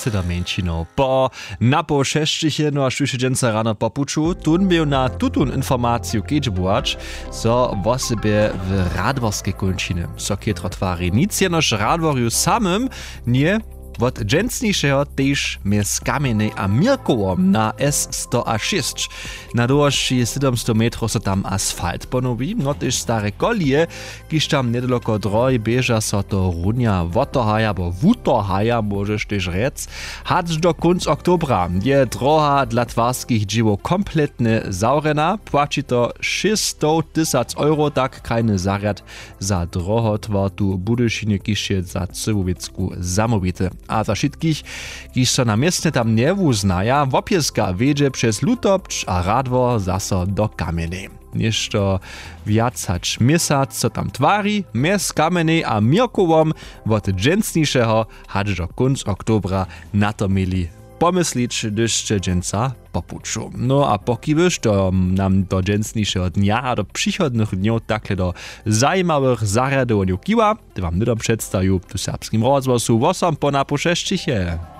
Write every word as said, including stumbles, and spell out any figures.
Sydomeńčiną. Po napo šešćiche no a šuše dženca rano popuču, tun był na tutun informaciju kedžbovač, so o sebe w radworskiej kończyny. So kietro twari nic jenoż radworju samym nie od dżęcniejszego też mez Kamienej a Mirkowom na S sto sześć. Na dłuższy siedemset metrów so tam asfalt ponowi, no też stare kolie, kiż tam niedaleko droj bieża so to runia wotohaja, bo wutohaja możesz też rec. Hacz do kunc oktobra je droha dla twarskich dzieło kompletnie zaurena, płaci to sześćset tysięcy euro, tak krajny zariad za drohotwartu Budyšinie kišie za Cywowiecku zamówity. A za wszystkich, kiż so na miestne tam nie wuznaja, wopieska wiedzie przez Lutopcz a Radwor zaso do Kamienej. Jeszcze wiac hać miesiąc, co tam twari, między Kamienej a Mirkowom od dżęcniejszego hać do kunc oktobra na to mieli pomyslić, gdyż dżęca popuču. No a pokibyś to nam do dżęcniejszego dnia a do przychodnych dniów takle do zajímavých zariadowaniów kiwa, to wam nydom przedstawił w serbskim rozgłosu osiem po napo šešćiche.